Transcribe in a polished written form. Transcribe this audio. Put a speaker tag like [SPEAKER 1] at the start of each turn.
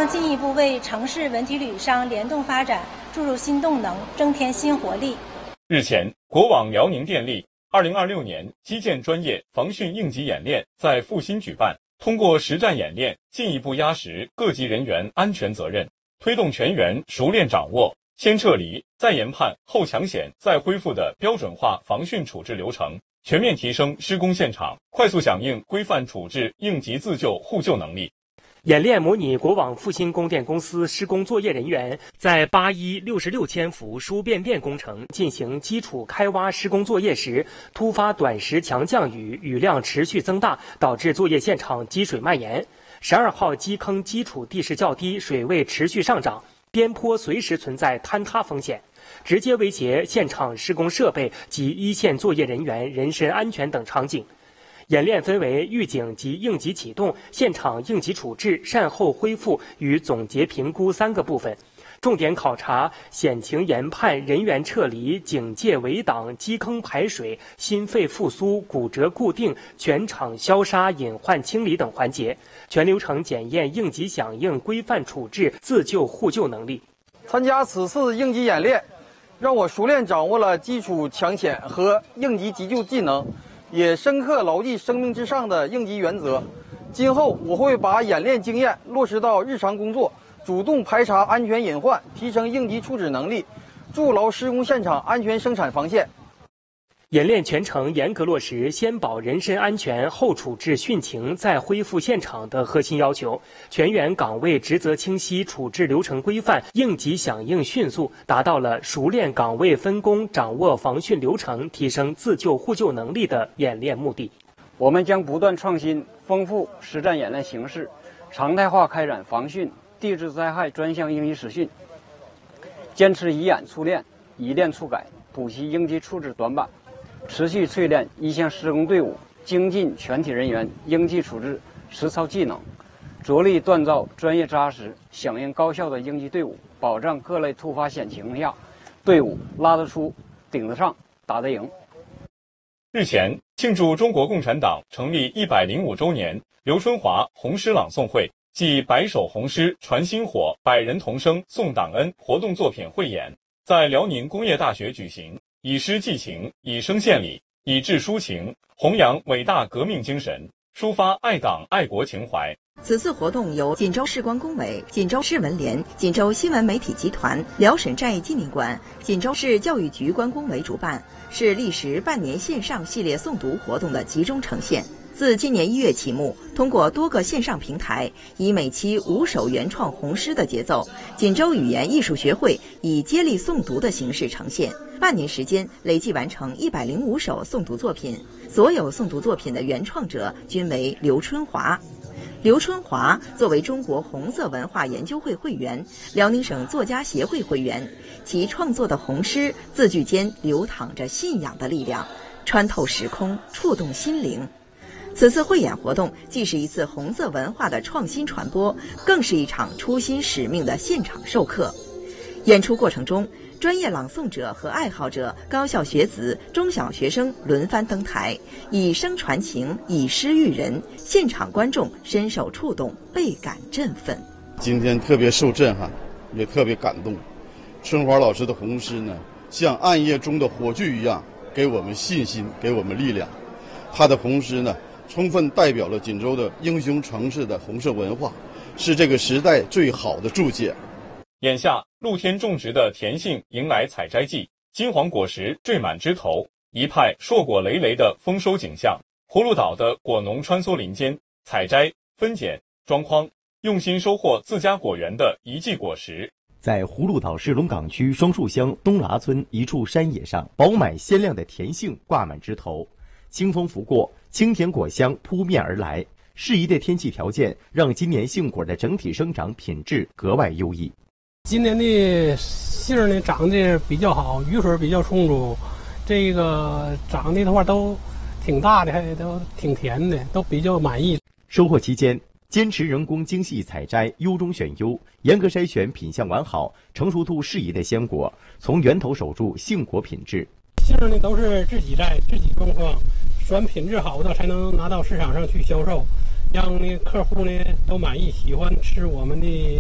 [SPEAKER 1] 将进一步为城市文体旅商联动发展注入新动能，增添新活力。
[SPEAKER 2] 日前，国网辽宁电力2026年基建专业防汛应急演练在阜新举办，通过实战演练，进一步压实各级人员安全责任，推动全员熟练掌握先撤离、再研判、后抢险、再恢复的标准化防汛处置流程，全面提升施工现场快速响应、规范处置应急自救互救能力。
[SPEAKER 3] 演练模拟国网阜新供电公司施工作业人员在8166千伏输变电工程进行基础开挖施工作业时，突发短时强降雨，雨量持续增大，导致作业现场积水蔓延。12号基坑基础地势较低，水位持续上涨，边坡随时存在坍塌风险，直接威胁现场施工设备及一线作业人员人身安全等场景。演练分为预警及应急启动、现场应急处置、善后恢复与总结评估3个部分，重点考察险情研判、人员撤离、警戒围挡、基坑排水、心肺复苏、骨折固定、全场消杀隐患清理等环节，全流程检验应急响应、规范处置、自救互救能力。
[SPEAKER 4] 参加此次应急演练，让我熟练掌握了基础抢险和应急急救技能，也深刻牢记生命至上的应急原则。今后我会把演练经验落实到日常工作，主动排查安全隐患，提升应急处置能力，筑牢施工现场安全生产防线。
[SPEAKER 3] 演练全程严格落实先保人身安全、后处置汛情、再恢复现场的核心要求，全员岗位职责清晰、处置流程规范、应急响应迅速，达到了熟练岗位分工、掌握防汛流程、提升自救互救能力的演练目的。
[SPEAKER 5] 我们将不断创新、丰富实战演练形式，常态化开展防汛、地质灾害专项应急实训，坚持以演促练、以练促改，补习应急处置短板，持续淬炼一线施工队伍、精进全体人员应急处置实操技能，着力锻造专业扎实、响应高效的应急队伍，保障各类突发险情下队伍拉得出、顶得上、打得赢。
[SPEAKER 2] 日前，庆祝中国共产党成立105周年，刘春华红诗朗诵会暨白首红诗传薪火、百人同声颂党恩活动作品汇演在辽宁工业大学举行，以诗寄情，以声献礼，以志抒情，弘扬伟大革命精神，抒发爱党爱国情怀。
[SPEAKER 6] 此次活动由锦州市关工委、锦州市文联、锦州新闻媒体集团、辽沈寨纪念馆、锦州市教育局关工委主办，是历时半年线上系列诵读活动的集中呈现。自今年1月起幕，通过多个线上平台，以每期5首原创红诗的节奏，锦州语言艺术学会以接力诵读的形式呈现。半年时间，累计完成105首诵读作品，所有诵读作品的原创者均为刘春华。刘春华作为中国红色文化研究会会员、辽宁省作家协会会员，其创作的红诗字句间流淌着信仰的力量，穿透时空，触动心灵。此次汇演活动既是一次红色文化的创新传播，更是一场初心使命的现场授课。演出过程中，专业朗诵者和爱好者、高校学子、中小学生轮番登台，以声传情，以诗育人，现场观众深受触动，倍感振奋。
[SPEAKER 7] 今天特别受震撼，也特别感动。春华老师的红诗呢，像暗夜中的火炬一样，给我们信心，给我们力量。他的红诗呢，充分代表了锦州的英雄城市的红色文化，是这个时代最好的注解。
[SPEAKER 2] 眼下，露天种植的田杏迎来采摘季，金黄果实缀满枝头，一派硕果累累的丰收景象。葫芦岛的果农穿梭林间，采摘、分拣、装筐，用心收获自家果园的一季果实。
[SPEAKER 8] 在葫芦岛市龙岗区双树乡东喇村一处山野上，饱满鲜亮的田杏挂满枝头，清风拂过，清甜果香扑面而来。适宜的天气条件让今年杏果的整体生长品质格外优异。
[SPEAKER 9] 今年的杏呢长得比较好，雨水比较充足，这个长得的话都挺大的，还都挺甜的，都比较满意。
[SPEAKER 8] 收获期间，坚持人工精细采摘，优中选优，严格筛选品相完好、成熟度适宜的鲜果，从源头守住杏果品质。
[SPEAKER 9] 杏呢都是自己摘、自己种放，选品质好的才能拿到市场上去销售，让那客户呢都满意，喜欢吃我们的